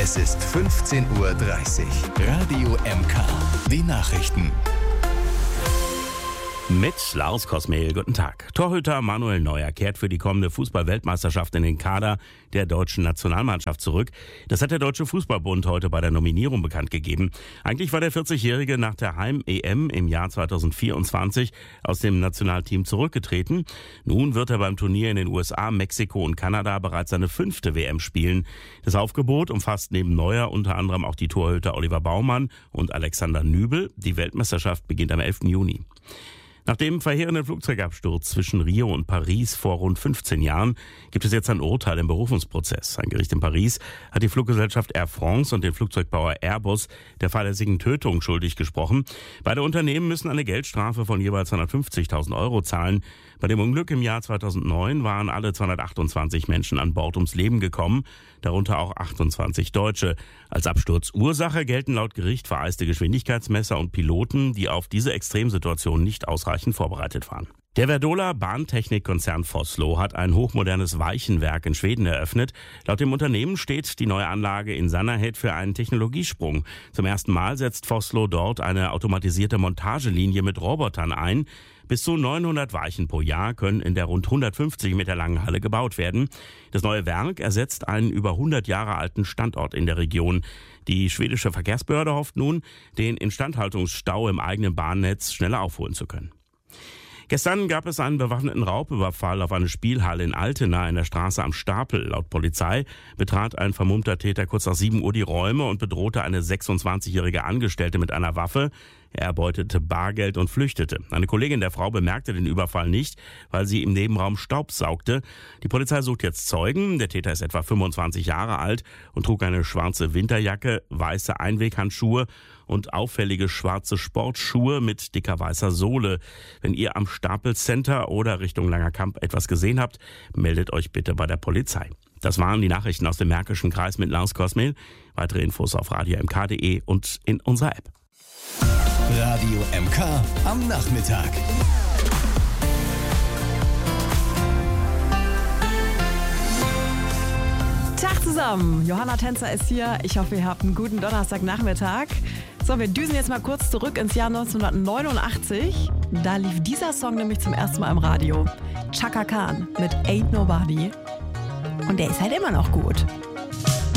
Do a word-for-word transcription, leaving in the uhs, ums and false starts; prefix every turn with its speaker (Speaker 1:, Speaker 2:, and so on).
Speaker 1: Es ist fünfzehn Uhr dreißig. Radio M K. Die Nachrichten.
Speaker 2: Mit Lars Kosmehl, guten Tag. Torhüter Manuel Neuer kehrt für die kommende Fußball-Weltmeisterschaft in den Kader der deutschen Nationalmannschaft zurück. Das hat der Deutsche Fußballbund heute bei der Nominierung bekannt gegeben. Eigentlich war der vierzigjährige nach der Heim-E M im Jahr zweitausendvierundzwanzig aus dem Nationalteam zurückgetreten. Nun wird er beim Turnier in den U S A, Mexiko und Kanada bereits seine fünfte W M spielen. Das Aufgebot umfasst neben Neuer unter anderem auch die Torhüter Oliver Baumann und Alexander Nübel. Die Weltmeisterschaft beginnt am elften Juni. Nach dem verheerenden Flugzeugabsturz zwischen Rio und Paris vor rund fünfzehn Jahren gibt es jetzt ein Urteil im Berufungsprozess. Ein Gericht in Paris hat die Fluggesellschaft Air France und den Flugzeugbauer Airbus der fahrlässigen Tötung schuldig gesprochen. Beide Unternehmen müssen eine Geldstrafe von jeweils hundertfünfzigtausend Euro zahlen. Bei dem Unglück im Jahr zweitausendneun waren alle zweihundertachtundzwanzig Menschen an Bord ums Leben gekommen, darunter auch achtundzwanzig Deutsche. Als Absturzursache gelten laut Gericht vereiste Geschwindigkeitsmesser und Piloten, die auf diese Extremsituation nicht ausreichend vorbereitet waren. Der Verdola Bahntechnikkonzern Vossloh hat ein hochmodernes Weichenwerk in Schweden eröffnet. Laut dem Unternehmen steht die neue Anlage in Sannahed für einen Technologiesprung. Zum ersten Mal setzt Vossloh dort eine automatisierte Montagelinie mit Robotern ein. Bis zu neunhundert Weichen pro Jahr können in der rund hundertfünfzig Meter langen Halle gebaut werden. Das neue Werk ersetzt einen über hundert Jahre alten Standort in der Region. Die schwedische Verkehrsbehörde hofft nun, den Instandhaltungsstau im eigenen Bahnnetz schneller aufholen zu können. Gestern gab es einen bewaffneten Raubüberfall auf eine Spielhalle in Altena in der Straße am Stapel. Laut Polizei betrat ein vermummter Täter kurz nach sieben Uhr die Räume und bedrohte eine sechsundzwanzigjährige Angestellte mit einer Waffe. Er erbeutete Bargeld und flüchtete. Eine Kollegin der Frau bemerkte den Überfall nicht, weil sie im Nebenraum Staub saugte. Die Polizei sucht jetzt Zeugen. Der Täter ist etwa fünfundzwanzig Jahre alt und trug eine schwarze Winterjacke, weiße Einweghandschuhe und auffällige schwarze Sportschuhe mit dicker weißer Sohle. Wenn ihr am Stapel Center oder Richtung Langerkamp etwas gesehen habt, meldet euch bitte bei der Polizei. Das waren die Nachrichten aus dem Märkischen Kreis mit Lars Kosmehl. Weitere Infos auf radio m k punkt d e und in unserer App.
Speaker 1: Radio M K am Nachmittag.
Speaker 3: Tag zusammen, Johanna Tänzer ist hier. Ich hoffe, ihr habt einen guten Donnerstagnachmittag. So, wir düsen jetzt mal kurz zurück ins Jahr neunzehnhundertneunundachtzig. Da lief dieser Song nämlich zum ersten Mal im Radio. Chaka Khan mit Ain't Nobody. Und der ist halt immer noch gut.